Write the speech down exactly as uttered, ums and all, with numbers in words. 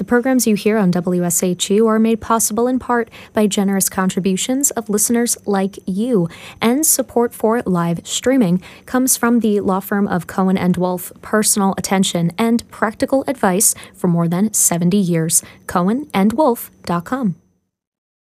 programs you hear on W S H U are made possible in part by generous contributions of listeners like you, and support for live streaming comes from the law firm of Cohen and Wolf, personal attention and practical advice for more than seventy years. cohen and wolf dot com.